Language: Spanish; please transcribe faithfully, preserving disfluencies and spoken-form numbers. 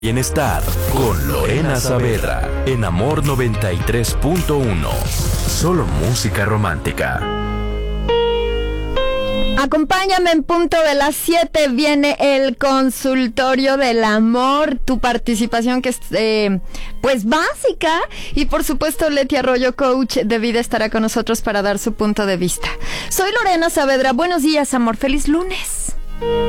Bienestar con Lorena Saavedra en Amor noventa y tres punto uno. Solo música romántica. Acompáñame en punto de las siete, viene el consultorio del amor, tu participación que es eh, pues básica, y por supuesto Leti Arroyo, coach de vida, estará con nosotros para dar su punto de vista. Soy Lorena Saavedra, buenos días amor, feliz lunes.